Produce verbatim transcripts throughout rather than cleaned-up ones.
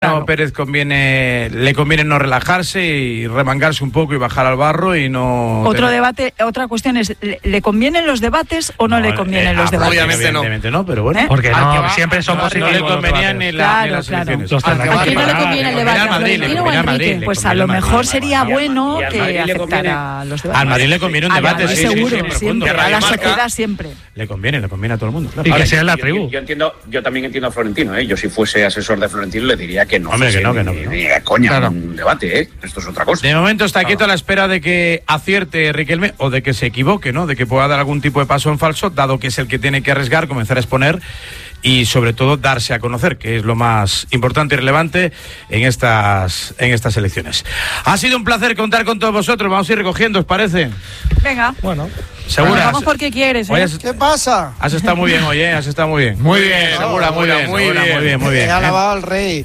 claro. Pérez conviene, le conviene no relajarse y remangarse un poco y bajar al barro y no... Otro tener... debate, otra cuestión es, ¿le, ¿le convienen los debates o no, no le convienen eh, los debates? Obviamente no. Obviamente no, pero bueno. ¿Eh? Porque no, siempre son positivos. No le convenían ni, la, claro, ni las claro. elecciones. ¿A quién no le conviene el debate? ¿A Florentino o a Enrique? Pues a lo mejor sería bueno que aceptara los debates. Al Madrid le conviene un debate, sí, seguro, sí, sí, siempre. A la sociedad siempre. Le conviene, le conviene a todo el mundo. Y que sea la tribu. Yo entiendo, yo también entiendo a Florentino, ¿eh? Yo si fuese asesor de Florentino le diría que no. Hombre, que no, que no. Ni a coña, un debate, ¿eh? Esto es otra cosa. De momento está quieto a la espera de que acierte Riquelme o de que se equivoque, ¿no? De que pueda dar algún tipo de paso en falso, dado que es el que tiene que arriesgar, comenzar a exponer y sobre todo darse a conocer, que es lo más importante y relevante en estas en estas elecciones. Ha sido un placer contar con todos vosotros. Vamos a ir recogiendo, ¿os parece? Venga. Bueno. ¿Segura? Bueno, vamos porque quieres, ¿eh? Oye, has, ¿Qué pasa? Has estado muy bien, oye, has estado muy bien. Muy bien, Segura, muy bien, muy bien, muy bien, muy bien. He alabado al rey.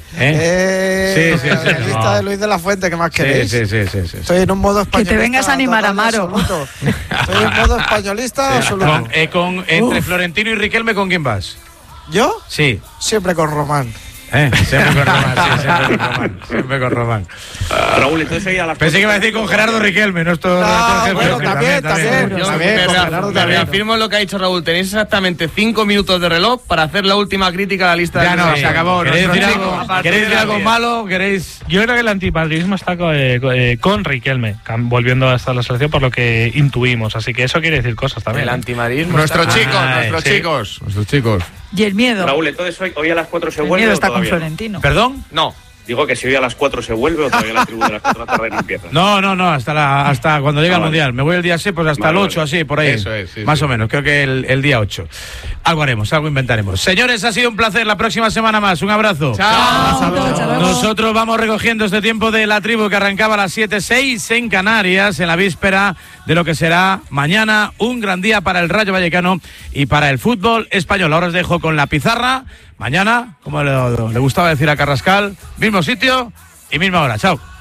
¿Eh? Eh, Sí, sí, sí. La lista No. de Luis de la Fuente, ¿qué más queréis? Sí, sí, sí, sí, sí. Estoy en un modo españolista. Que te vengas a animar a total y Maro. absoluto. Estoy en modo españolista Sí. absoluto. Con, eh, con, entre Uf. Florentino y Riquelme, ¿con quién vas? ¿Yo? Sí. Siempre con Román. ¿Eh? Siempre con Román, sí, siempre con Román. Siempre con Román. Uh, Raúl, entonces hoy a las Pensé que iba a decir con Gerardo Riquelme, no esto. No, bueno, también, también. Yo También, me, con rea- Gerardo me también. reafirmo lo que ha dicho Raúl. Tenéis exactamente cinco minutos de reloj para hacer la última crítica a la lista Ya de no, los- se acabó. ¿Queréis decir Nuestro algo, chico, a partir ¿queréis de decir las algo diez. malo? ¿Queréis...? Yo creo que el antimadridismo está co- eh, co- eh, con Riquelme, cam- volviendo hasta la selección por lo que intuimos. Así que eso quiere decir cosas también. El ¿eh? antimadridismo. Nuestros está- chicos, Ay, nuestros sí. chicos, nuestros chicos. Y el miedo. Raúl, entonces hoy, hoy a las cuatro se El vuelve. miedo o está con todavía no? Florentino. ¿Perdón? No. Digo que si hoy a las cuatro se vuelve o todavía la tribu de las cuatro de la tarde no empieza. No, no, no, hasta la, hasta cuando llegue Ah, el vale. Mundial. Me voy el día seis, pues hasta Vale, el ocho, vale. así, por ahí. Eso es, sí, Más sí. o menos, creo que el, el día ocho. Algo haremos, algo inventaremos. Señores, ha sido un placer. La próxima semana más. Un abrazo. Chao. Nosotros vamos recogiendo este tiempo de la tribu que arrancaba a las siete seis en Canarias, en la víspera de lo que será mañana un gran día para el Rayo Vallecano y para el fútbol español. Ahora os dejo con la pizarra. Mañana, como le, le gustaba decir a Carrascal, mismo sitio y misma hora. Chao.